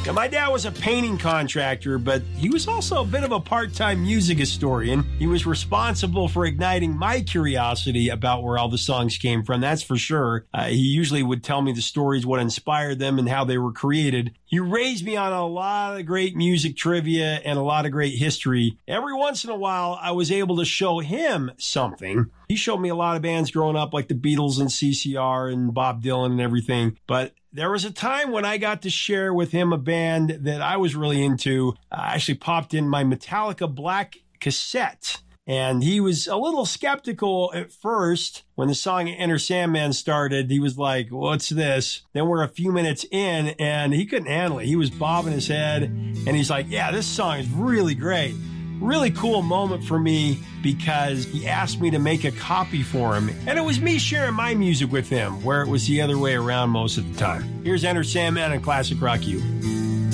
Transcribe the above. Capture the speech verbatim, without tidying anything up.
Now, my dad was a painting contractor, but he was also a bit of a part-time music historian. He was responsible for igniting my curiosity about where all the songs came from, that's for sure. Uh, he usually would tell me the stories, what inspired them, and how they were created. He raised me on a lot of great music trivia and a lot of great history. Every once in a while, I was able to show him something. He showed me a lot of bands growing up, like the Beatles and C C R and Bob Dylan and everything. But there was a time when I got to share with him a band that I was really into. I actually popped in my Metallica Black cassette. And he was a little skeptical at first. When the song Enter Sandman started, he was like, what's this? Then we're a few minutes in, and he couldn't handle it. He was bobbing his head, and he's like, yeah, this song is really great. Really cool moment for me because he asked me to make a copy for him. And it was me sharing my music with him, where it was the other way around most of the time. Here's Enter Sandman on Classic Rock U.